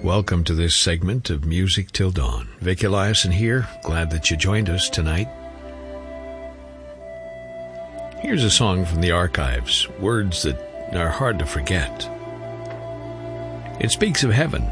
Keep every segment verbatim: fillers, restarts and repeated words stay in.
Welcome to this segment of Music Till Dawn. Vic Eliason here. Glad that you joined us tonight. Here's a song from the archives, words that are hard to forget. It speaks of heaven.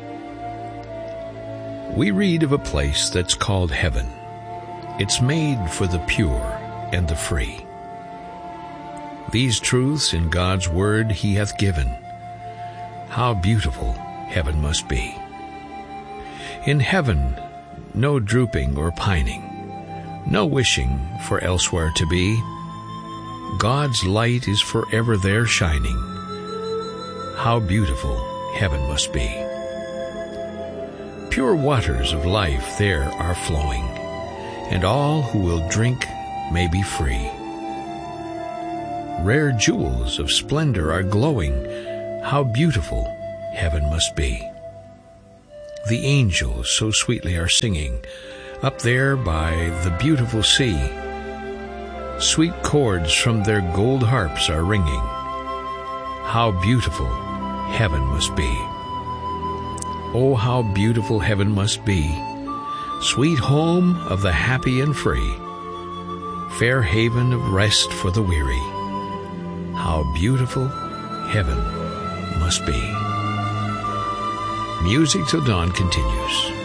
We read of a place that's called heaven. It's made for the pure and the free. These truths in God's word he hath given. How beautiful heaven must be. In heaven, no drooping or pining, no wishing for elsewhere to be. God's light is forever there shining. How beautiful heaven must be. Pure waters of life there are flowing, and all who will drink may be free. Rare jewels of splendor are glowing. How beautiful heaven must be. The angels so sweetly are singing up there by the beautiful sea. Sweet chords from their gold harps are ringing. How beautiful heaven must be. Oh, how beautiful heaven must be, sweet home of the happy and free, fair haven of rest for the weary. How beautiful heaven must be. Music Till Dawn continues.